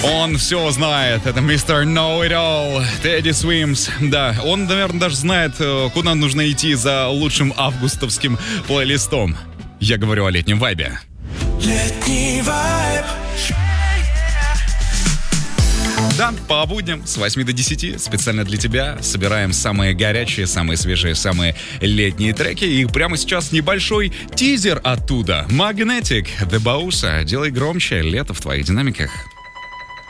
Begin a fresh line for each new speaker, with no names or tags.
Он все знает. Это мистер Know It All, Teddy Swims. Да, он, наверное, даже знает, куда нужно идти за лучшим августовским плейлистом. Я говорю о летнем вайбе.
Летний вайб.
Да, по будням с 8 до 10 специально для тебя собираем самые горячие, самые свежие, самые летние треки. И прямо сейчас небольшой тизер оттуда. Magnetic, The Bossa. Делай громче, лето в твоих динамиках.